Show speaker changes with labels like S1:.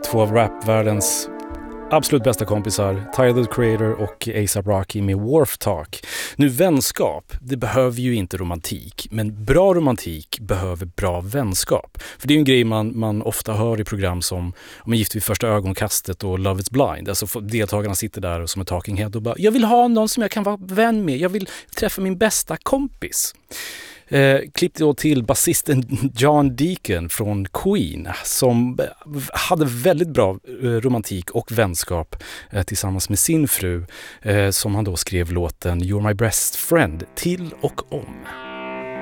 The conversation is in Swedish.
S1: två av rapvärldens absolut bästa kompisar, Tyler, the Creator och A$AP Rocky med Wharf Talk. Nu vänskap, det behöver ju inte romantik, men bra romantik behöver bra vänskap. För det är ju en grej man ofta hör i program som Gift vid första ögonkastet och Love is blind. Alltså deltagarna sitter där och som en talking head och bara, jag vill ha någon som jag kan vara vän med, jag vill träffa min bästa kompis. Klipp då till basisten John Deacon från Queen som hade väldigt bra romantik och vänskap tillsammans med sin fru som han då skrev låten You're My Best Friend till och om.